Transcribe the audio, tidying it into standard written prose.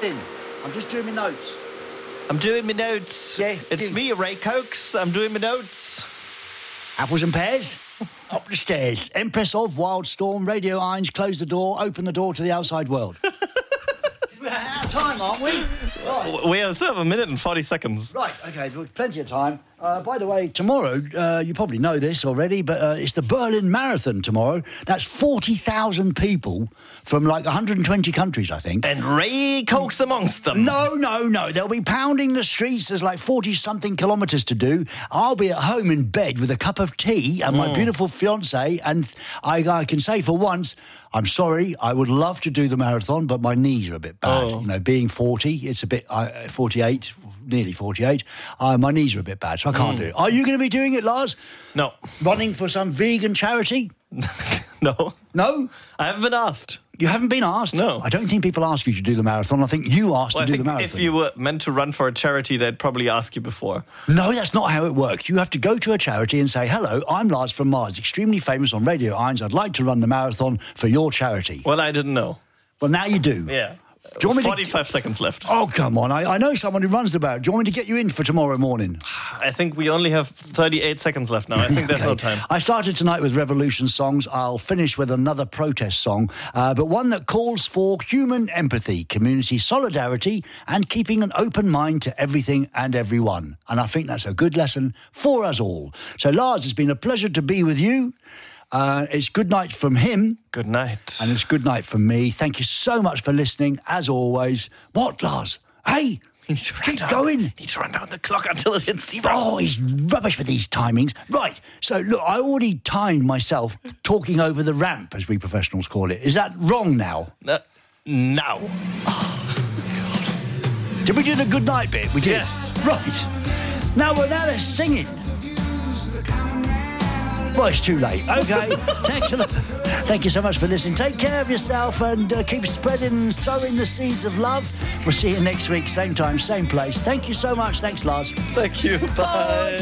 listening? I'm just doing my notes. I'm doing my notes. Yeah, It's me, Ray Cokes. I'm doing my notes. Apples and pears? Up the stairs. Empress of Wildstorm, Radio Irons, close the door, open the door to the outside world. We're out of time, aren't we? Right. We have 7 minutes and 40 seconds. Right, OK, plenty of time. By the way, tomorrow, you probably know this already, but it's the Berlin Marathon tomorrow. That's 40,000 people from like 120 countries, I think. And Ray Cokes amongst them. No. They'll be pounding the streets. There's like 40-something kilometres to do. I'll be at home in bed with a cup of tea and my beautiful fiancée, and I can say for once, I'm sorry, I would love to do the marathon, but my knees are a bit bad. Oh. You know, being 40, it's a bit... 48, nearly 48, my knees are a bit bad, so I can't do it. Are you going to be doing it, Lars? No. Running for some vegan charity? No. No? I haven't been asked. You haven't been asked? No. I don't think people ask you to do the marathon. I think you asked to do the marathon. If you were meant to run for a charity, they'd probably ask you before. No, that's not how it works. You have to go to a charity and say, hello, I'm Lars from Mars, extremely famous on Radio Irons. I'd like to run the marathon for your charity. Well, I didn't know. Well, now you do. Yeah. Do you want me 45 seconds left. Oh, come on. I know someone who runs the marathon. Do you want me to get you in for tomorrow morning? I think we only have 38 seconds left now. I think there's no time. I started tonight with Revolution songs. I'll finish with another protest song, but one that calls for human empathy, community solidarity, and keeping an open mind to everything and everyone. And I think that's a good lesson for us all. So, Lars, it's been a pleasure to be with you. It's good night from him. Good night. And it's good night from me. Thank you so much for listening, as always. What, Lars? Hey, keep going. Need to run down the clock until it hits 0. Oh, he's rubbish with these timings. Right, so look, I already timed myself talking over the ramp, as we professionals call it. Is that wrong now? Now. Did we do the good night bit? We did. Yes. Right. Now they're singing. Well, it's too late. OK. Thanks a lot. Thank you so much for listening. Take care of yourself and keep spreading and sowing the seeds of love. We'll see you next week, same time, same place. Thank you so much. Thanks, Lars. Thank you. Bye.